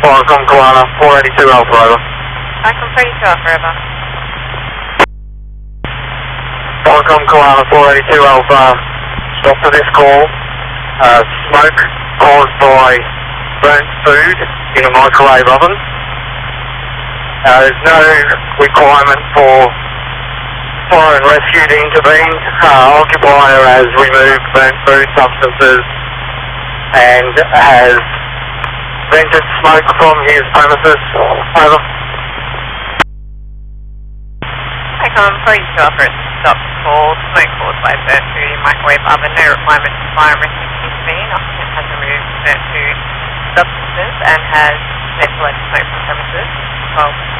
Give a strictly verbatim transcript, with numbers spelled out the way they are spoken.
Falcon Koala, four eighty-two Alpha, over. Falcon thirty-two Alpha, over. Falcon Koala, four eighty-two Alpha, stop to this call. Uh, smoke caused by burnt food in a microwave oven. Uh, there's no requirement for fire and rescue to intervene. Uh, occupier has removed burnt food substances and has vented smoke from his premises. Over. Falcon thirty-two Alpha, stop call. Smoke caused by burnt food in microwave oven. No requirement for fire and rescue to intervene. Occupant has removed burnt food substances and has ventilated smoke from premises. twelve